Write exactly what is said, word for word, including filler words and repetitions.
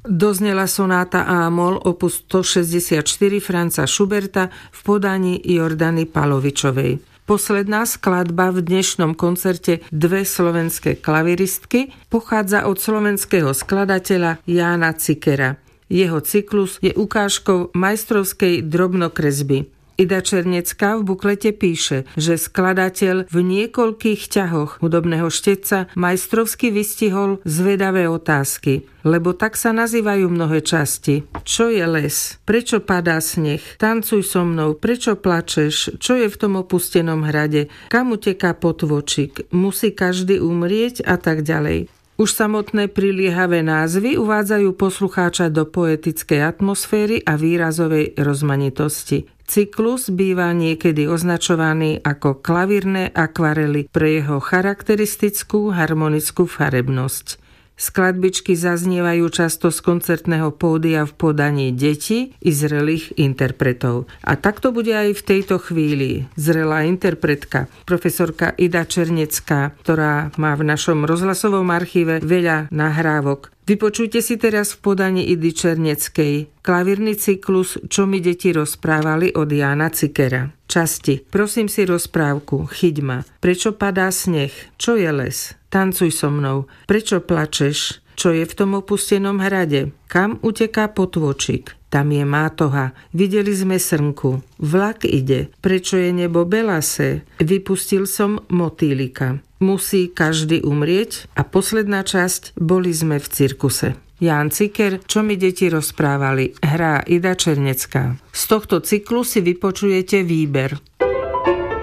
doznela sonáta A-moll opus stošesťdesiatštyri Franza Schuberta v podaní Jordany Palovičovej. Posledná skladba v dnešnom koncerte Dve slovenské klaviristky pochádza od slovenského skladateľa Jána Cikera. Jeho cyklus je ukážkou majstrovskej drobnokresby. Ida Černecká v buklete píše, že skladateľ v niekoľkých ťahoch hudobného štetca majstrovsky vystihol zvedavé otázky, lebo tak sa nazývajú mnohé časti. Čo je les? Prečo padá sneh? Tancuj so mnou. Prečo plačeš? Čo je v tom opustenom hrade? Kam uteká potvočik? Musí každý umrieť? A tak ďalej. Už samotné priliehavé názvy uvádzajú poslucháča do poetickej atmosféry a výrazovej rozmanitosti. Cyklus býva niekedy označovaný ako klavírne akvarely pre jeho charakteristickú harmonickú farebnosť. Skladbičky zaznievajú často z koncertného pódia v podaní detí i zrelých interpretov. A tak to bude aj v tejto chvíli. Zrelá interpretka, profesorka Ida Černecká, ktorá má v našom rozhlasovom archíve veľa nahrávok. Vypočujte si teraz v podaní Idy Černeckej klavírny cyklus Čo mi deti rozprávali od Jána Cikera. Časti. Prosím si rozprávku. Chyť ma. Prečo padá sneh? Čo je les? Tancuj so mnou. Prečo plačeš? Čo je v tom opustenom hrade? Kam uteká potvočik? Tam je mátoha. Videli sme srnku. Vlak ide. Prečo je nebo belasé? Vypustil som motýlika. Musí každý umrieť? A posledná časť. Boli sme v cirkuse. Ján Ciker, Čo mi deti rozprávali, hrá Ida Černecká. Z tohto cyklu si vypočujete výber